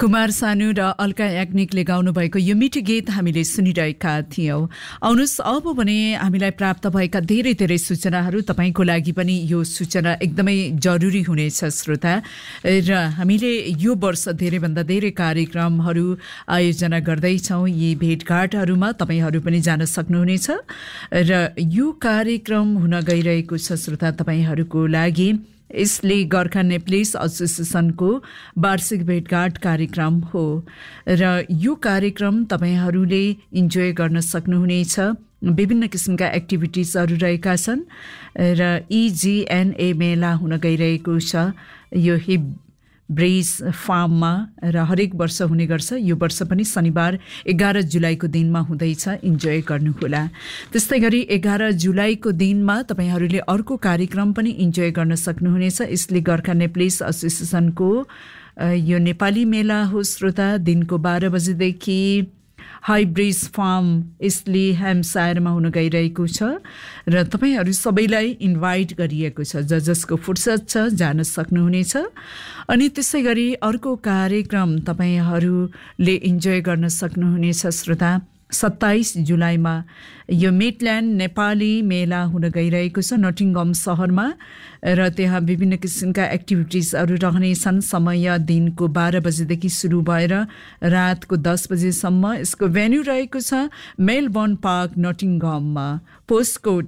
कुमार सानु र अल्का याग्निकले गाउनुभएको यो मिठो गीत हामीले सुनिरहेका थियौं। आउनुस् अब भने हामीलाई प्राप्त भएका धेरै धेरै सूचनाहरू तपाईको लागि पनि यो सूचना एकदमै जरुरी हुनेछ श्रोता। र हामीले यो वर्ष धेरैभन्दा धेरै कार्यक्रमहरू आयोजना गर्दैछौं। यी भेटघाटहरूमा तपाईहरू पनि जान सक्नुहुनेछ र यो कार्यक्रम हुन गइरहेको छ श्रोता तपाईहरूको लागि। यसले गोर्खा नेप्लिस एसोसिएसनको वार्षिक भेटघाट कार्यक्रम हो र यो कार्यक्रम तपाईहरूले इन्जोय गर्न सक्नुहुनेछ। विभिन्न किसिमका एक्टिभिटिजहरू रहेका छन् र EGNA मेला हुन गइरहेको छ यो हिप ब्रेज फार्ममा र हरेक वर्ष हुने गर्छ। यो वर्ष पनि शनिबार 11 जुलाईको दिनमा हुँदैछ। इन्जोय गर्नुहोला। त्यस्तै गरी 11 जुलाईको दिनमा तपाईहरूले अर्को कार्यक्रम पनि इन्जोय गर्न सक्नुहुनेछ। यसले गोर्खा नेप्लिस एसोसिएसनको यो नेपाली मेला हो श्रोता। दिनको 12 बजेदेखि हाइब्रिज फार्म यसले ह्याम्पसायरमा हुन गइरहेको छ र तपाईहरू सबैलाई इन्भाइट गरिएको छ। जसको फुर्सद छ जान सक्नुहुनेछ। अनि त्यसै गरी अर्को कार्यक्रम तपाईहरूले इन्जोय गर्न सक्नुहुनेछ श्रोता। 27 जुलाईमा यो मिडल्यान्ड नेपाली मेला हुन गइरहेको छ नटिङहम शहरमा र त्यहाँ विभिन्न किसिमका एक्टिभिटिजहरू रहनेछन्। समय दिनको 12 बजेदेखि सुरु भएर रातको 10 बजेसम्म। यसको भेन्यू रहेको छ मेलबर्न पार्क नटिङहममा। पोस्टकोड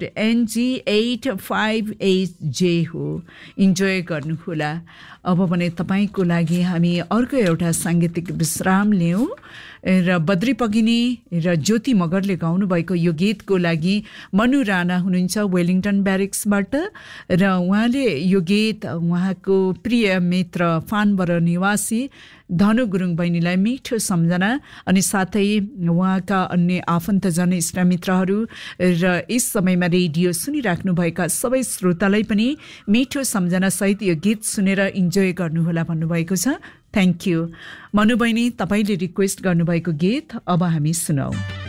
NG858J हो। इन्जोय गर्नुहोला। अब भने तपाईको लागि हामी अर्को एउटा सांगीतिक विश्राम लियौं र बद्री पगिनी र ज्योति मगरले गाउनु भएको यो गीतको लागि मनु राणा हुनुहुन्छ वेलिङटन ब्यारेक्सबाट र उहाँले यो गीत उहाँको प्रिय मित्र फानबर निवासी धनु गुरुङ बहिनीलाई मिठो सम्झना अनि साथै उहाँका अन्य आफन्तजन इष्टमित्रहरू र यस समयमा रेडियो सुनिराख्नुभएका सबै श्रोतालाई पनि मिठो सम्झना सहित यो गीत सुनेर इन्जोय गर्नुहोला भन्नुभएको छ। थ्याङ्क यू मनु बहिनी। तपाईले रिक्वेस्ट गर्नुभएको गीत अब हामी सुनौ।